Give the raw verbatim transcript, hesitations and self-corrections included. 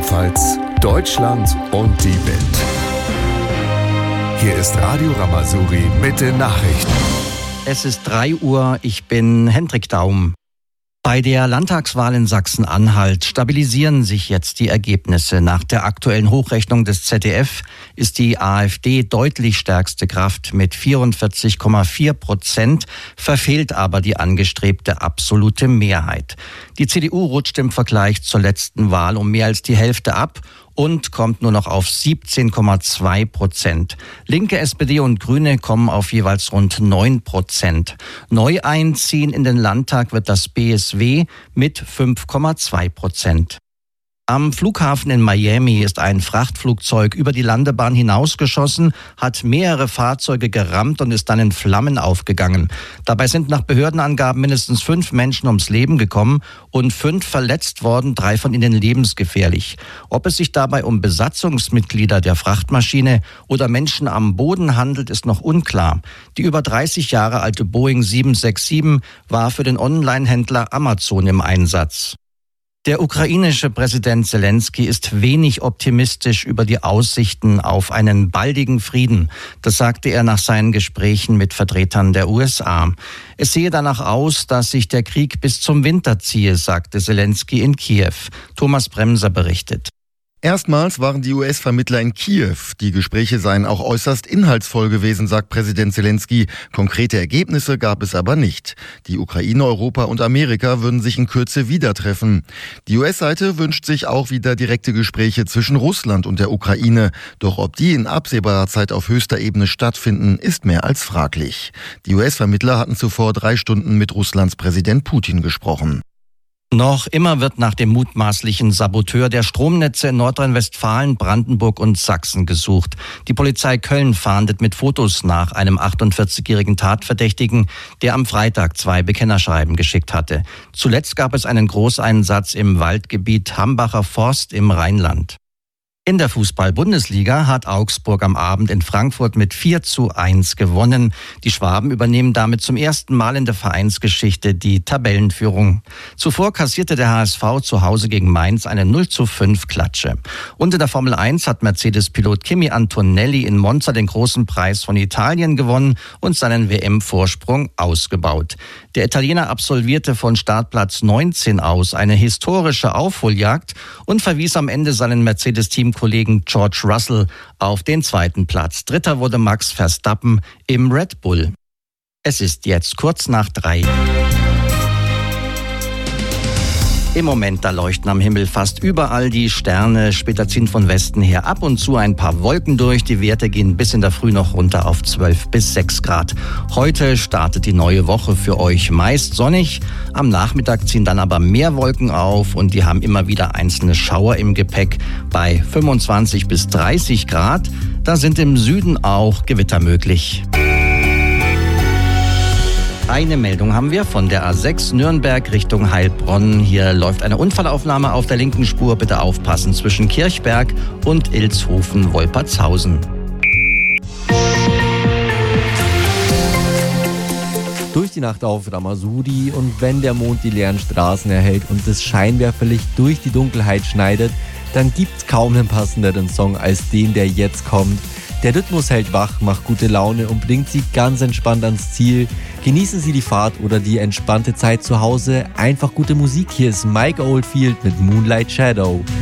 Rheinland-Pfalz, Deutschland und die Welt. Hier ist Radio Rama-Suri mit den Nachrichten. Es ist drei Uhr, ich bin Hendrik Daum. Bei der Landtagswahl in Sachsen-Anhalt stabilisieren sich jetzt die Ergebnisse. Nach der aktuellen Hochrechnung des Z D F ist die AfD deutlich stärkste Kraft mit vierundvierzig Komma vier Prozent, verfehlt aber die angestrebte absolute Mehrheit. Die C D U rutscht im Vergleich zur letzten Wahl um mehr als die Hälfte ab und kommt nur noch auf siebzehn Komma zwei Prozent. Linke, S P D und Grüne kommen auf jeweils rund neun Prozent. Neu einziehen in den Landtag wird das B S W mit fünf Komma zwei Prozent. Am Flughafen in Miami ist ein Frachtflugzeug über die Landebahn hinausgeschossen, hat mehrere Fahrzeuge gerammt und ist dann in Flammen aufgegangen. Dabei sind nach Behördenangaben mindestens fünf Menschen ums Leben gekommen und fünf verletzt worden, drei von ihnen lebensgefährlich. Ob es sich dabei um Besatzungsmitglieder der Frachtmaschine oder Menschen am Boden handelt, ist noch unklar. Die über dreißig Jahre alte Boeing sieben sechs sieben war für den Online-Händler Amazon im Einsatz. Der ukrainische Präsident Zelensky ist wenig optimistisch über die Aussichten auf einen baldigen Frieden. Das sagte er nach seinen Gesprächen mit Vertretern der U S A. Es sehe danach aus, dass sich der Krieg bis zum Winter ziehe, sagte Zelensky in Kiew. Thomas Bremser berichtet. Erstmals waren die U S-Vermittler in Kiew. Die Gespräche seien auch äußerst inhaltsvoll gewesen, sagt Präsident Zelensky. Konkrete Ergebnisse gab es aber nicht. Die Ukraine, Europa und Amerika würden sich in Kürze wieder treffen. Die U S-Seite wünscht sich auch wieder direkte Gespräche zwischen Russland und der Ukraine. Doch ob die in absehbarer Zeit auf höchster Ebene stattfinden, ist mehr als fraglich. Die U S-Vermittler hatten zuvor drei Stunden mit Russlands Präsident Putin gesprochen. Noch immer wird nach dem mutmaßlichen Saboteur der Stromnetze in Nordrhein-Westfalen, Brandenburg und Sachsen gesucht. Die Polizei Köln fahndet mit Fotos nach einem achtundvierzigjährigen Tatverdächtigen, der am Freitag zwei Bekennerschreiben geschickt hatte. Zuletzt gab es einen Großeinsatz im Waldgebiet Hambacher Forst im Rheinland. In der Fußball-Bundesliga hat Augsburg am Abend in Frankfurt mit vier zu eins gewonnen. Die Schwaben übernehmen damit zum ersten Mal in der Vereinsgeschichte die Tabellenführung. Zuvor kassierte der H S V zu Hause gegen Mainz eine null zu fünf Klatsche. Und in der Formel eins hat Mercedes-Pilot Kimi Antonelli in Monza den großen Preis von Italien gewonnen und seinen W M-Vorsprung ausgebaut. Der Italiener absolvierte von Startplatz neunzehn aus eine historische Aufholjagd und verwies am Ende seinen Mercedes-Team Kollegen George Russell auf den zweiten Platz. Dritter wurde Max Verstappen im Red Bull. Es ist jetzt kurz nach drei. Im Moment, da leuchten am Himmel fast überall die Sterne. Später ziehen von Westen her ab und zu ein paar Wolken durch. Die Werte gehen bis in der Früh noch runter auf zwölf bis sechs Grad. Heute startet die neue Woche für euch meist sonnig. Am Nachmittag ziehen dann aber mehr Wolken auf und die haben immer wieder einzelne Schauer im Gepäck bei fünfundzwanzig bis dreißig Grad. Da sind im Süden auch Gewitter möglich. Eine Meldung haben wir von der A sechs Nürnberg Richtung Heilbronn. Hier läuft eine Unfallaufnahme auf der linken Spur. Bitte aufpassen zwischen Kirchberg und Ilshofen-Wolpertshausen. Durch die Nacht auf Rama-Suri und wenn der Mond die leeren Straßen erhält und das Scheinwerferlicht durch die Dunkelheit schneidet, dann gibt's kaum einen passenderen Song als den, der jetzt kommt. Der Rhythmus hält wach, macht gute Laune und bringt Sie ganz entspannt ans Ziel. Genießen Sie die Fahrt oder die entspannte Zeit zu Hause. Einfach gute Musik. Hier ist Mike Oldfield mit Moonlight Shadow.